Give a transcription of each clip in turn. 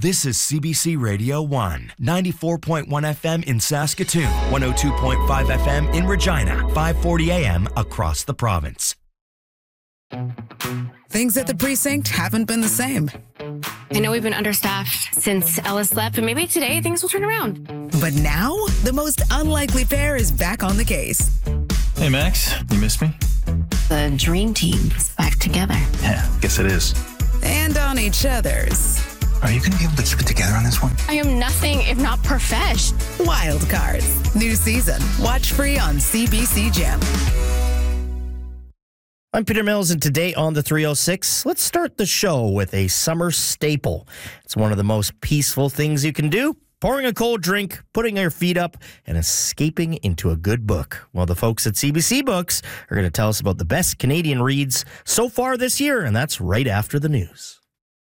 This is CBC Radio 1, 94.1 FM in Saskatoon, 102.5 FM in Regina, 540 AM across the province. Things at the precinct haven't been the same. I know we've been understaffed since Ellis left, but maybe today things will turn around. But now, the most unlikely pair is back on the case. Hey, Max, you missed me? The dream team is back together. Yeah, guess it is. And on each other's. Are you going to be able to keep it together on this one? I am nothing if not profesh. Wild Cards. New season. Watch free on CBC Gem. I'm Peter Mills, and today on the 306, let's start the show with a summer staple. It's one of the most peaceful things you can do. Pouring a cold drink, putting your feet up, and escaping into a good book. Well, the folks at CBC Books are going to tell us about the best Canadian reads so far this year, and that's right after the news.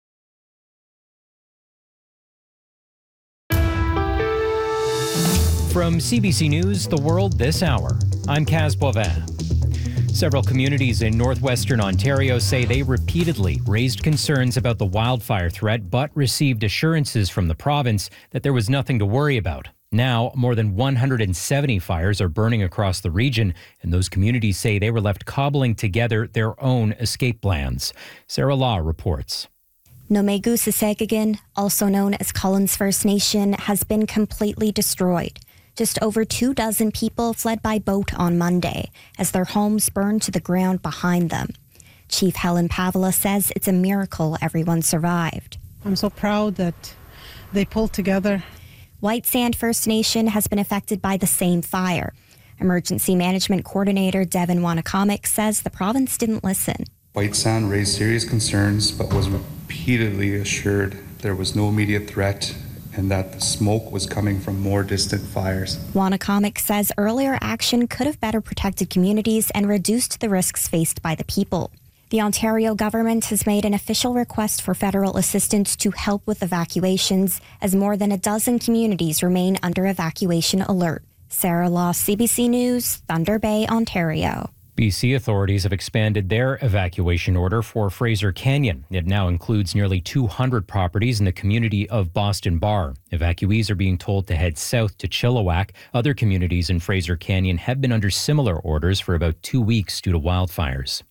From CBC News, The World This Hour, I'm Kaz Boivin. Several communities in northwestern Ontario say they repeatedly raised concerns about the wildfire threat, but received assurances from the province that there was nothing to worry about. Now, more than 170 fires are burning across the region, and those communities say they were left cobbling together their own escape plans. Sarah Law reports. Nomegu-Sissegagan, also known as Cullens First Nation, has been completely destroyed. Just over 24 people fled by boat on Monday as their homes burned to the ground behind them. Chief Helen Pavela says it's a miracle everyone survived. I'm so proud that they pulled together. White Sand First Nation has been affected by the same fire. Emergency Management Coordinator Devin Wanacomic says the province didn't listen. White Sand raised serious concerns but was repeatedly assured there was no immediate threat and that the smoke was coming from more distant fires. Wanacomic says earlier action could have better protected communities and reduced the risks faced by the people. The Ontario government has made an official request for federal assistance to help with evacuations as more than a dozen communities remain under evacuation alert. Sarah Law, CBC News, Thunder Bay, Ontario. BC authorities have expanded their evacuation order for Fraser Canyon. It now includes nearly 200 properties in the community of Boston Bar. Evacuees are being told to head south to Chilliwack. Other communities in Fraser Canyon have been under similar orders for about 2 weeks due to wildfires.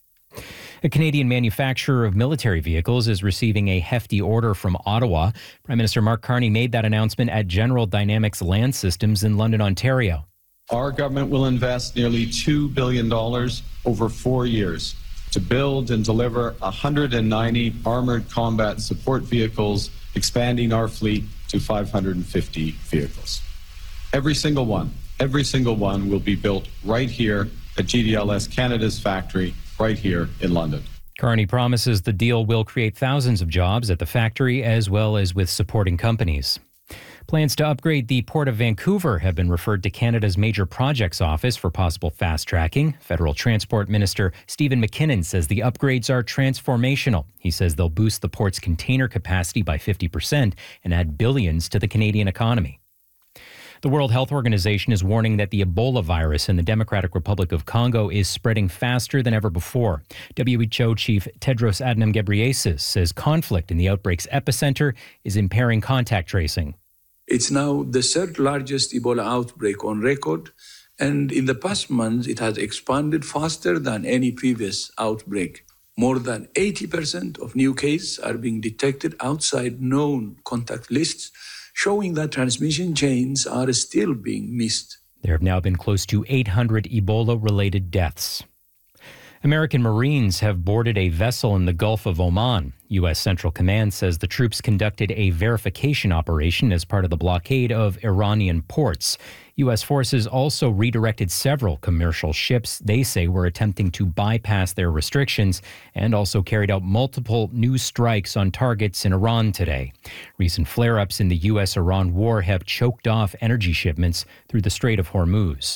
A Canadian manufacturer of military vehicles is receiving a hefty order from Ottawa. Prime Minister Mark Carney made that announcement at General Dynamics Land Systems in London, Ontario. Our government will invest nearly $2 billion over 4 years to build and deliver 190 armored combat support vehicles, expanding our fleet to 550 vehicles. Every single one will be built right here at GDLS Canada's factory, right here in London. Carney promises the deal will create thousands of jobs at the factory as well as with supporting companies. Plans to upgrade the Port of Vancouver have been referred to Canada's Major Projects Office for possible fast-tracking. Federal Transport Minister Stephen McKinnon says the upgrades are transformational. He says they'll boost the port's container capacity by 50% and add billions to the Canadian economy. The World Health Organization is warning that the Ebola virus in the Democratic Republic of Congo is spreading faster than ever before. WHO Chief Tedros Adhanom Ghebreyesus says conflict in the outbreak's epicenter is impairing contact tracing. It's now the third largest Ebola outbreak on record, and in the past months it has expanded faster than any previous outbreak. More than 80% of new cases are being detected outside known contact lists, showing that transmission chains are still being missed. There have now been close to 800 Ebola-related deaths. American Marines have boarded a vessel in the Gulf of Oman. U.S. Central Command says the troops conducted a verification operation as part of the blockade of Iranian ports. U.S. forces also redirected several commercial ships they say were attempting to bypass their restrictions, and also carried out multiple new strikes on targets in Iran today. Recent flare-ups in the U.S.-Iran war have choked off energy shipments through the Strait of Hormuz.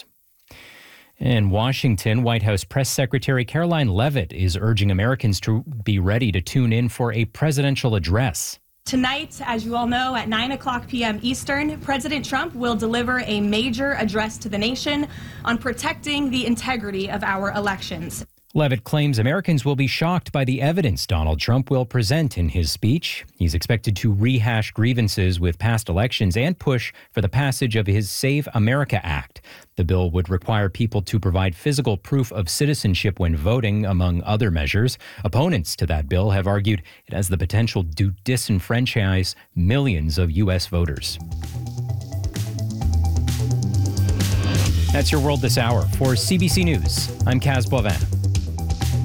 In Washington, White House Press Secretary Caroline Leavitt is urging Americans to be ready to tune in for a presidential address. Tonight, as you all know, at 9:00 p.m. Eastern, President Trump will deliver a major address to the nation on protecting the integrity of our elections. Levitt claims Americans will be shocked by the evidence Donald Trump will present in his speech. He's expected to rehash grievances with past elections and push for the passage of his Save America Act. The bill would require people to provide physical proof of citizenship when voting, among other measures. Opponents to that bill have argued it has the potential to disenfranchise millions of U.S. voters. That's your world this hour. For CBC News, I'm Kaz Boivin.